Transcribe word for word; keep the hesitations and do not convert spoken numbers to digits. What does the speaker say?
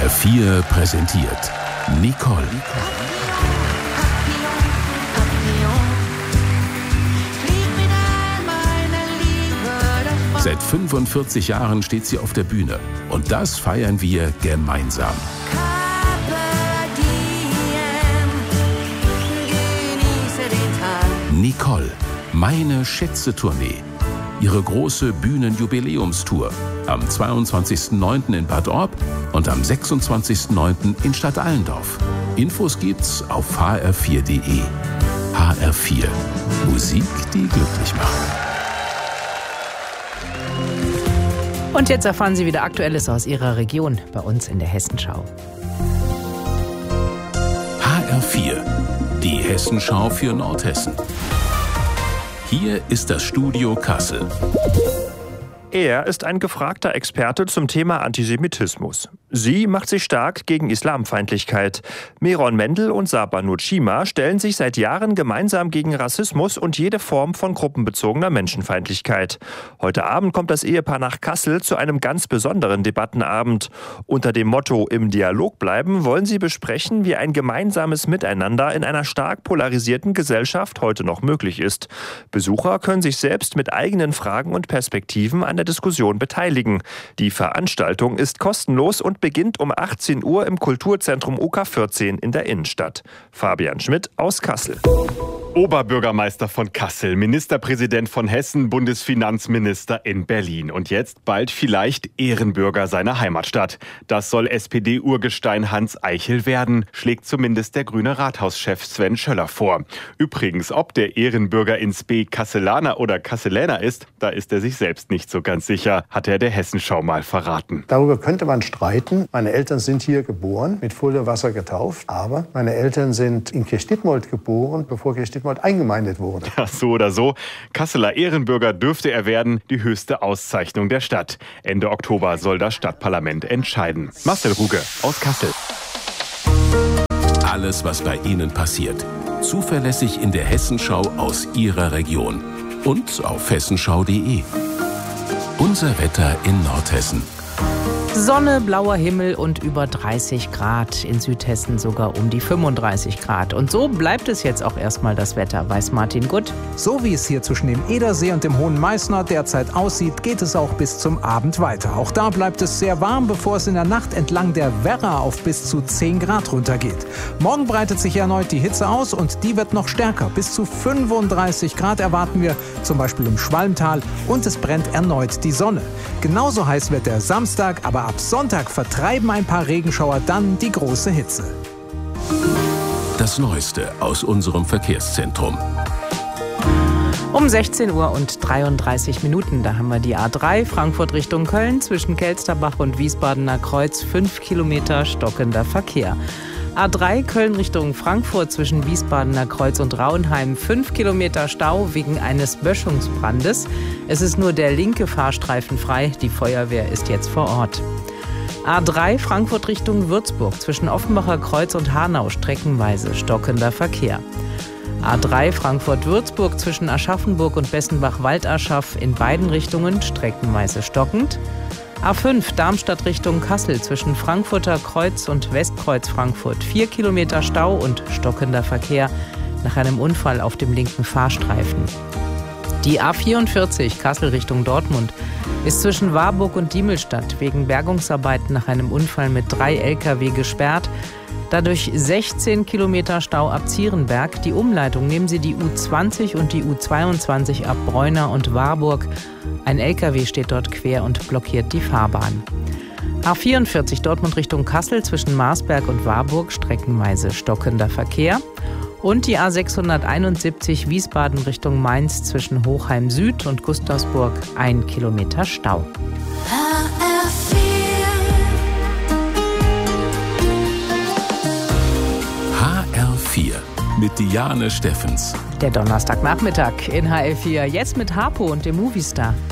R vier präsentiert Nicole. Seit fünfundvierzig Jahren steht sie auf der Bühne. Und das feiern wir gemeinsam. Nicole, meine Schätze-Tournee. Ihre große Bühnenjubiläumstour. Am zweiundzwanzigsten neunten in Bad Orb und am sechsundzwanzigsten neunten in Stadtallendorf. Infos gibt's auf h r vier punkt d e. H R vier. Musik, die glücklich macht. Und jetzt erfahren Sie wieder Aktuelles aus Ihrer Region bei uns in der Hessenschau. H R vier. Die Hessenschau für Nordhessen. Hier ist das Studio Kassel. Er ist ein gefragter Experte zum Thema Antisemitismus. Sie macht sich stark gegen Islamfeindlichkeit. Meron Mendel und Sabanut Shima stellen sich seit Jahren gemeinsam gegen Rassismus und jede Form von gruppenbezogener Menschenfeindlichkeit. Heute Abend kommt das Ehepaar nach Kassel zu einem ganz besonderen Debattenabend. Unter dem Motto „Im Dialog bleiben" wollen sie besprechen, wie ein gemeinsames Miteinander in einer stark polarisierten Gesellschaft heute noch möglich ist. Besucher können sich selbst mit eigenen Fragen und Perspektiven an der Diskussion beteiligen. Die Veranstaltung ist kostenlos und beginnt um achtzehn Uhr im Kulturzentrum U K vierzehn in der Innenstadt. Fabian Schmidt aus Kassel. Oberbürgermeister von Kassel, Ministerpräsident von Hessen, Bundesfinanzminister in Berlin und jetzt bald vielleicht Ehrenbürger seiner Heimatstadt. Das soll S P D-Urgestein Hans Eichel werden, schlägt zumindest der grüne Rathauschef Sven Schöller vor. Übrigens, ob der Ehrenbürger ins B Kasselaner oder Kasseläner ist, da ist er sich selbst nicht so ganz sicher, hat er der Hessenschau mal verraten. Darüber könnte man streiten. Meine Eltern sind hier geboren, mit Fulda-Wasser getauft, aber meine Eltern sind in Kirchdittmold geboren, bevor Kirchdittmold eingemeindet wurde. Ja, so oder so. Kasseler Ehrenbürger dürfte er werden, die höchste Auszeichnung der Stadt. Ende Oktober soll das Stadtparlament entscheiden. Marcel Ruge aus Kassel. Alles, was bei Ihnen passiert. Zuverlässig in der Hessenschau aus Ihrer Region. Und auf hessenschau punkt d e. Unser Wetter in Nordhessen. Sonne, blauer Himmel und über dreißig Grad. In Südhessen sogar um die fünfunddreißig Grad. Und so bleibt es jetzt auch erstmal das Wetter, weiß Martin Gutt. So wie es hier zwischen dem Edersee und dem Hohen Meißner derzeit aussieht, geht es auch bis zum Abend weiter. Auch da bleibt es sehr warm, bevor es in der Nacht entlang der Werra auf bis zu zehn Grad runtergeht. Morgen breitet sich erneut die Hitze aus und die wird noch stärker. Bis zu fünfunddreißig Grad erwarten wir, zum Beispiel im Schwalmtal, und es brennt erneut die Sonne. Genauso heiß wird der Samstag, aber ab Sonntag vertreiben ein paar Regenschauer dann die große Hitze. Das Neueste aus unserem Verkehrszentrum. Um sechzehn Uhr und dreiunddreißig Minuten, da haben wir die A drei Frankfurt Richtung Köln zwischen Kelsterbach und Wiesbadener Kreuz, fünf Kilometer stockender Verkehr. A drei Köln Richtung Frankfurt zwischen Wiesbadener Kreuz und Rauenheim, fünf Kilometer Stau wegen eines Böschungsbrandes. Es ist nur der linke Fahrstreifen frei, die Feuerwehr ist jetzt vor Ort. A drei Frankfurt Richtung Würzburg zwischen Offenbacher Kreuz und Hanau streckenweise stockender Verkehr. A drei Frankfurt-Würzburg zwischen Aschaffenburg und Bessenbach-Waldaschaf in beiden Richtungen streckenweise stockend. A fünf Darmstadt Richtung Kassel zwischen Frankfurter Kreuz und Westkreuz Frankfurt. Vier Kilometer Stau und stockender Verkehr nach einem Unfall auf dem linken Fahrstreifen. Die A vierundvierzig Kassel Richtung Dortmund ist zwischen Warburg und Diemelstadt wegen Bergungsarbeiten nach einem Unfall mit drei L K W gesperrt. Dadurch sechzehn Kilometer Stau ab Zierenberg. Die Umleitung nehmen Sie die U zwanzig und die U zweiundzwanzig ab Breuna und Warburg. Ein L K W steht dort quer und blockiert die Fahrbahn. A vierundvierzig Dortmund Richtung Kassel zwischen Marsberg und Warburg streckenweise stockender Verkehr. Und die A sechshunderteinundsiebzig Wiesbaden Richtung Mainz zwischen Hochheim Süd und Gustavsburg ein Kilometer Stau. H R vier mit Diane Steffens. Der Donnerstagnachmittag in H R vier, jetzt mit Harpo und dem Movistar.